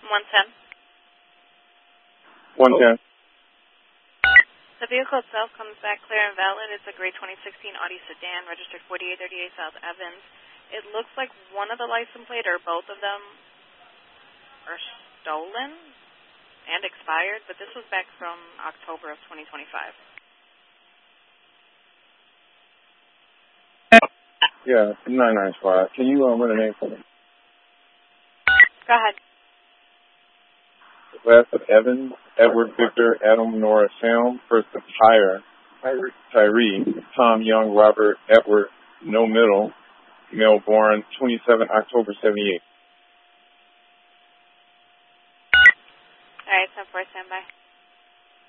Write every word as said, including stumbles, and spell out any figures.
one ten. one ten. The vehicle itself comes back clear and valid. It's a gray twenty sixteen Audi sedan, registered forty-eight thirty-eight South Evans. It looks like one of the license plate or both of them are stolen and expired, but this was back from October of twenty twenty-five. Yeah, nine nine squad. Can you uh, run a name for me? Go ahead. Last of Evans, Edward Victor, Adam Nora Sam. First of Tyre, Tyree, Tom Young, Robert Edward, no middle, male born twenty-seven October seventy-eight. All right, ten four, stand by.